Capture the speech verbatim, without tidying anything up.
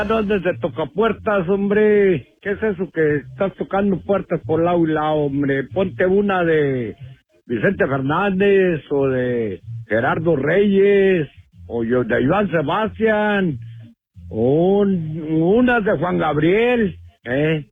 No andes de tocapuertas, hombre. ¿Qué es eso que estás tocando puertas por lado y lado, hombre? Ponte una de Vicente Fernández o de Gerardo Reyes o yo de Iván Sebastián o un, unas de Juan Gabriel, ¿eh?